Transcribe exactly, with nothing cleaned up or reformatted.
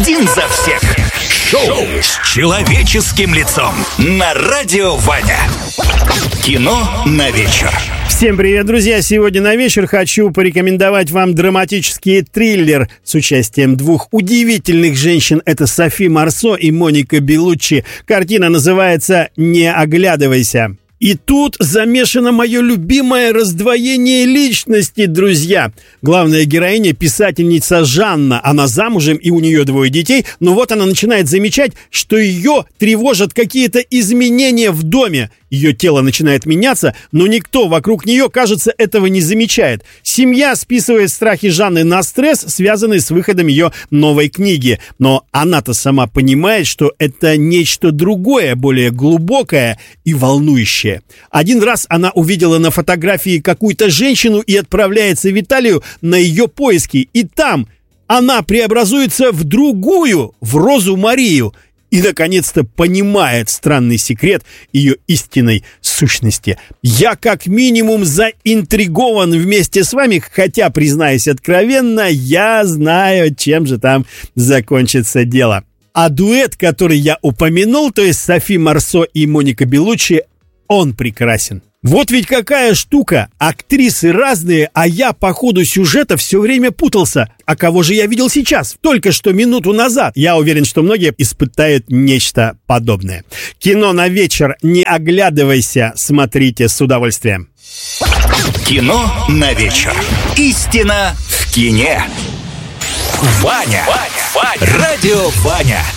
один за всех. Шоу с человеческим лицом на Радио Ваня. Кино на вечер. Всем привет, друзья! Сегодня на вечер хочу порекомендовать вам драматический триллер с участием двух удивительных женщин. Это Софи Марсо и Моника Беллуччи. Картина называется «Не оглядывайся». И тут замешано мое любимое раздвоение личности, друзья. Главная героиня – писательница Жанна. Она замужем, и у нее двое детей. Но вот она начинает замечать, что ее тревожат какие-то изменения в доме. Ее тело начинает меняться, но никто вокруг нее, кажется, этого не замечает. Семья списывает страхи Жанны на стресс, связанный с выходом ее новой книги. Но она-то сама понимает, что это нечто другое, более глубокое и волнующее. Один раз она увидела на фотографии какую-то женщину и отправляется в Италию на ее поиски. И там она преобразуется в другую, в Розу Марию. И, наконец-то, понимает странный секрет ее истинной сущности. Я, как минимум, заинтригован вместе с вами, хотя, признаюсь откровенно, я знаю, чем же там закончится дело. А дуэт, который я упомянул, то есть Софи Марсо и Моника Беллуччи, он прекрасен. Вот ведь какая штука, актрисы разные, а я по ходу сюжета все время путался. А кого же я видел сейчас? Только что минуту назад. Я уверен, что многие испытают нечто подобное. Кино на вечер, не оглядывайся, смотрите с удовольствием. Кино на вечер. Истина в кине. Ваня. Ваня. Ваня. Радио Ваня.